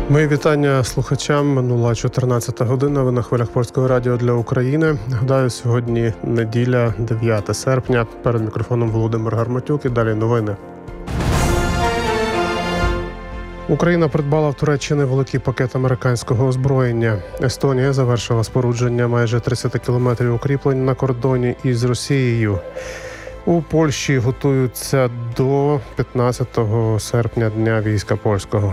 Мої вітання слухачам. Минула 14 година. Ви на хвилях Польського радіо для України. Гадаю, сьогодні неділя, 9 серпня. Перед мікрофоном Володимир Гарматюк і далі новини. Україна придбала в Туреччині великий пакет американського озброєння. Естонія завершила спорудження майже 30 кілометрів укріплень на кордоні із Росією. У Польщі готуються до 15 серпня Дня війська польського.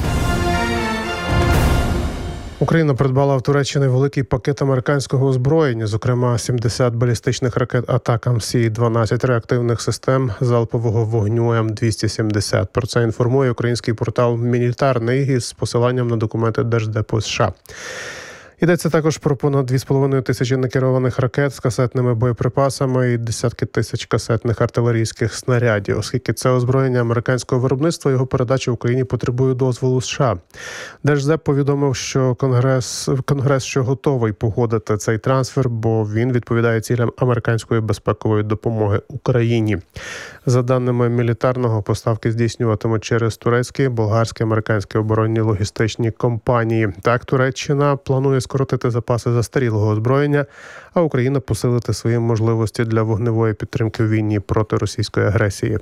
Україна придбала в Туреччині великий пакет американського озброєння, зокрема 70 балістичних ракет «Атакамс» і 12 реактивних систем залпового вогню М-270. Про це інформує український портал «Мілітарний» із посиланням на документи Держдепу США. Йдеться також про понад 2,5 тисячі некерованих ракет з касетними боєприпасами і десятки тисяч касетних артилерійських снарядів. Оскільки це озброєння американського виробництва, його передача Україні потребує дозволу США. Держдеп повідомив, що Конгрес що готовий погодити цей трансфер, бо він відповідає цілям американської безпекової допомоги Україні. За даними Мілітарного, поставки здійснюватимуть через турецькі, болгарські, американські оборонні логістичні компанії. Так, Туреччина планує скоротити запаси застарілого озброєння, а Україна посилити свої можливості для вогневої підтримки у війні проти російської агресії.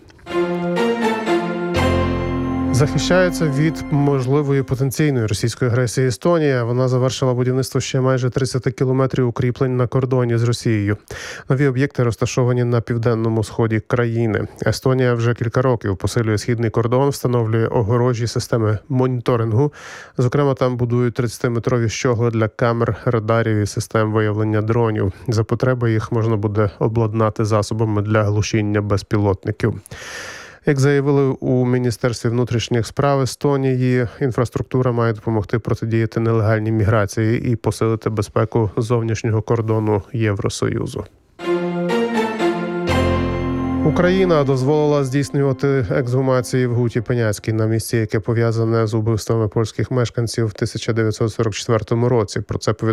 Захищається від можливої потенційної російської агресії Естонія. Вона завершила будівництво ще майже 30 кілометрів укріплень на кордоні з Росією. Нові об'єкти розташовані на південному сході країни. Естонія вже кілька років посилює східний кордон, встановлює огорожі системи моніторингу. Зокрема, там будують 30-метрові щогли для камер, радарів і систем виявлення дронів. За потреби їх можна буде обладнати засобами для глушіння безпілотників. Як заявили у Міністерстві внутрішніх справ Естонії, інфраструктура має допомогти протидіяти нелегальній міграції і посилити безпеку зовнішнього кордону Євросоюзу. Україна дозволила здійснювати ексгумації в Гуті Пеняцькій на місці, яке пов'язане з убивствами польських мешканців в 1944 році. Про це повідомляє